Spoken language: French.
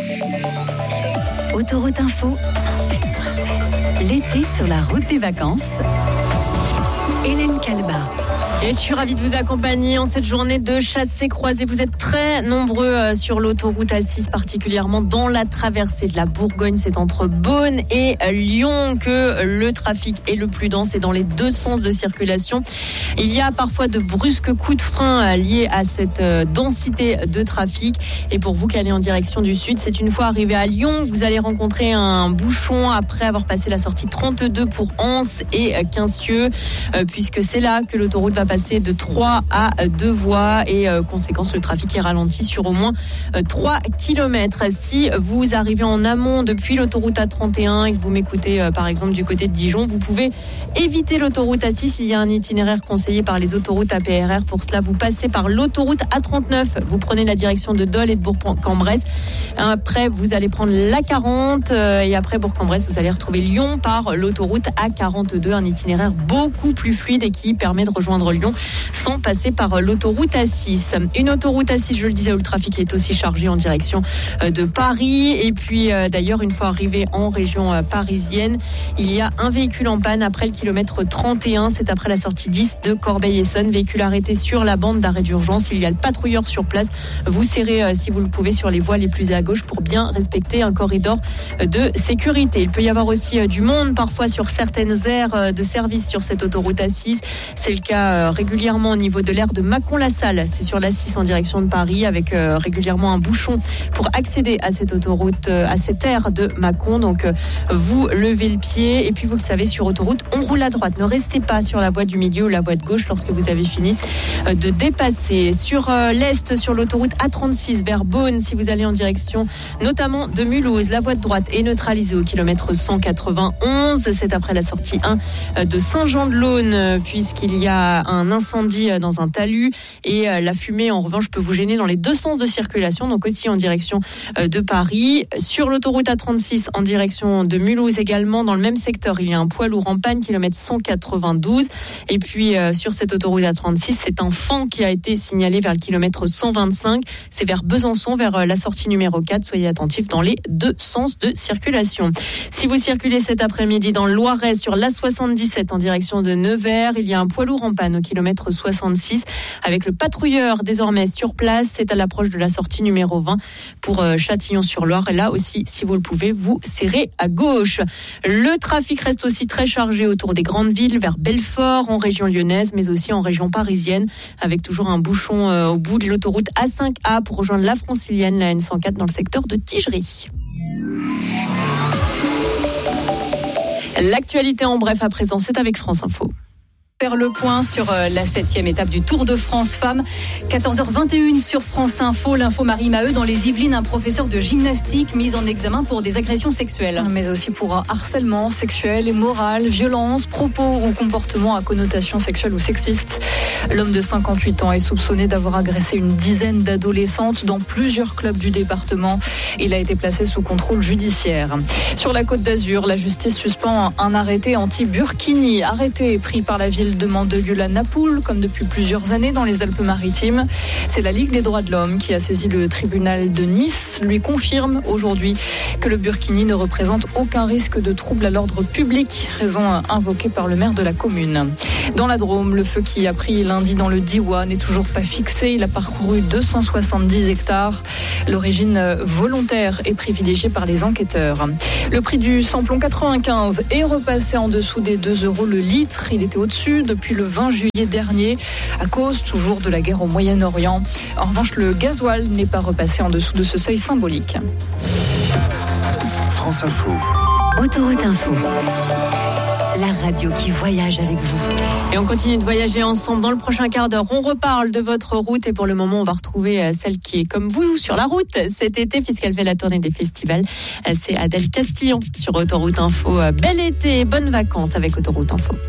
Autoroute Info 107.7. L'été sur la route des vacances. Hélène Calba. Et je suis ravie de vous accompagner en cette journée de chassés-croisés. Vous êtes très nombreux sur l'autoroute A6, particulièrement dans la traversée de la Bourgogne. C'est entre Beaune et Lyon que le trafic est le plus dense et dans les deux sens de circulation. Il y a parfois de brusques coups de frein liés à cette densité de trafic. Et pour vous qui allez en direction du sud, c'est une fois arrivé à Lyon, vous allez rencontrer un bouchon après avoir passé la sortie 32 pour Anse et Quincieux, puisque c'est là que l'autoroute va passer de 3 à 2 voies et conséquence, le trafic est ralenti sur au moins 3 km. Si vous arrivez en amont depuis l'autoroute A31 et que vous m'écoutez par exemple du côté de Dijon, vous pouvez éviter l'autoroute A6. Il y a un itinéraire conseillé par les autoroutes APRR. Pour cela, vous passez par l'autoroute A39. Vous prenez la direction de Dole et de Bourg-en-Bresse. Après, vous allez prendre la 40 et après Bourg-en-Bresse, vous allez retrouver Lyon par l'autoroute A42. Un itinéraire beaucoup plus fluide et qui permet de rejoindre Lyon sans passer par l'autoroute A6. Une autoroute A6, je le disais, où le trafic est aussi chargé en direction de Paris. Et puis d'ailleurs, une fois arrivé en région parisienne, il y a un véhicule en panne après le kilomètre 31. C'est après la sortie 10 de Corbeil-Essonnes. Véhicule arrêté sur la bande d'arrêt d'urgence. Il y a le patrouilleur sur place. Vous serrez, si vous le pouvez, sur les voies les plus à gauche pour bien respecter un corridor de sécurité. Il peut y avoir aussi du monde parfois sur certaines aires de service sur cette autoroute A6. C'est le cas régulièrement au niveau de l'aire de Mâcon-la-Salle. C'est sur l'A6 en direction de Paris avec régulièrement un bouchon pour accéder à cette autoroute, à cette aire de Mâcon. Donc vous levez le pied et puis vous le savez, sur autoroute, on roule à droite. Ne restez pas sur la voie du milieu ou la voie de gauche lorsque vous avez fini de dépasser. Sur l'Est, sur l'autoroute A36 vers Beaune, si vous allez en direction notamment de Mulhouse, la voie de droite est neutralisée au kilomètre 191. C'est après la sortie 1 de Saint-Jean-de-Laune puisqu'il y a un incendie dans un talus et la fumée en revanche peut vous gêner dans les deux sens de circulation, donc aussi en direction de Paris. Sur l'autoroute A36 en direction de Mulhouse également, dans le même secteur, il y a un poids lourd en panne, kilomètre 192. Et puis sur cette autoroute A36, c'est un fan qui a été signalé vers le kilomètre 125. C'est vers Besançon, vers la sortie numéro 4. Soyez attentifs dans les deux sens de circulation. Si vous circulez cet après-midi dans le Loiret sur l'A77 en direction de Nevers, il y a un poids lourd en panne au kilomètre 66 avec le patrouilleur désormais sur place. C'est à l'approche de la sortie numéro 20 pour Châtillon-sur-Loire. Et là aussi, si vous le pouvez, vous serrez à gauche. Le trafic reste aussi très chargé autour des grandes villes, vers Belfort, en région lyonnaise, mais aussi en région parisienne, avec toujours un bouchon au bout de l'autoroute A5A pour rejoindre la Francilienne, la N104 dans le secteur de Tigerie. L'actualité en bref à présent, c'est avec France Info. Faire le point sur la 7e étape du Tour de France Femmes. 14h21 sur France Info. L'info Marie Maheu dans les Yvelines, un professeur de gymnastique mis en examen pour des agressions sexuelles. Mais aussi pour un harcèlement sexuel et moral, violence, propos ou comportements à connotation sexuelle ou sexiste. L'homme de 58 ans est soupçonné d'avoir agressé une dizaine d'adolescentes dans plusieurs clubs du département. Il a été placé sous contrôle judiciaire. Sur la Côte d'Azur, la justice suspend un arrêté anti-burkini. Arrêté pris par la ville de Mandelieu-la-Napoule, comme depuis plusieurs années dans les Alpes-Maritimes. C'est la Ligue des droits de l'homme qui a saisi le tribunal de Nice, lui confirme aujourd'hui que le burkini ne représente aucun risque de trouble à l'ordre public, raison invoquée par le maire de la commune. Dans la Drôme, le feu qui a pris lundi dans le Diois n'est toujours pas fixé. Il a parcouru 270 hectares. L'origine volontaire est privilégiée par les enquêteurs. Le prix du samplon 95 est repassé en dessous des 2 € le litre. Il était au-dessus depuis le 20 juillet dernier, à cause toujours de la guerre au Moyen-Orient. En revanche, le gasoil n'est pas repassé en dessous de ce seuil symbolique. France Info. Autoroute Info. La radio qui voyage avec vous. Et on continue de voyager ensemble dans le prochain quart d'heure. On reparle de votre route et pour le moment, on va retrouver celle qui est comme vous sur la route cet été puisqu'elle fait la tournée des festivals. C'est Adèle Castillon sur Autoroute Info. Bel été, bonnes vacances avec Autoroute Info.